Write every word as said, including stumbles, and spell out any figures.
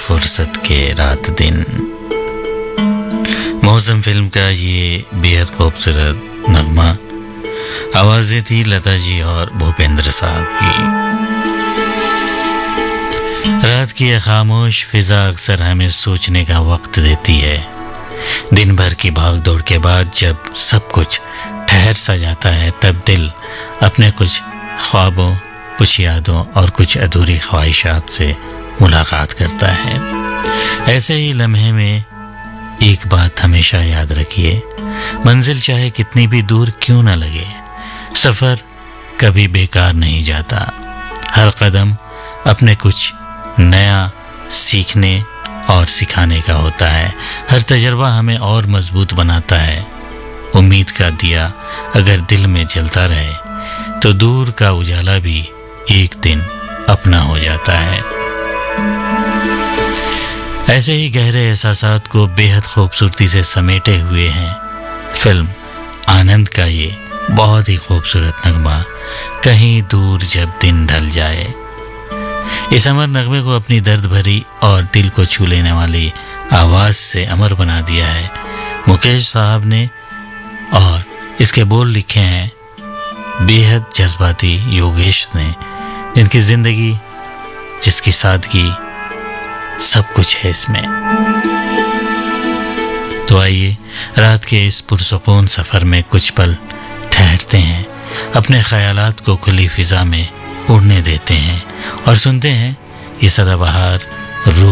फुर्सत के रात दिन। मौसम फिल्म का ये बेहद खूबसूरत नगमा, आवाज़ें थी लता जी और भूपेंद्र साहब की। रात की यह खामोश फिजा अक्सर हमें सोचने का वक्त देती है। दिन भर की भाग दौड़ के बाद जब सब कुछ ठहर सा जाता है, तब दिल अपने कुछ ख्वाबों, कुछ यादों और कुछ अधूरी ख्वाहिशात से मुलाकात करता है। ऐसे ही लम्हे में एक बात हमेशा याद रखिए, मंजिल चाहे कितनी भी दूर क्यों न लगे, सफ़र कभी बेकार नहीं जाता। हर कदम अपने कुछ नया सीखने और सिखाने का होता है। हर तजर्बा हमें और मजबूत बनाता है। उम्मीद का दिया अगर दिल में जलता रहे तो दूर का उजाला भी एक दिन अपना हो जाता है। ऐसे ही गहरे एहसासात को बेहद खूबसूरती से समेटे हुए हैं फिल्म आनंद का ये बहुत ही खूबसूरत नगमा, कहीं दूर जब दिन ढल जाए। इस अमर नगमे को अपनी दर्द भरी और दिल को छू लेने वाली आवाज़ से अमर बना दिया है मुकेश साहब ने, और इसके बोल लिखे हैं बेहद जज्बाती योगेश ने, जिनकी ज़िंदगी, जिसकी सादगी, सब कुछ है इसमें। तो आइए रात के इस पुरसुकून सफ़र में कुछ पल ठहरते हैं, अपने ख्यालात को खुली फिजा में उड़ने देते हैं और सुनते हैं ये सदाबहार रूह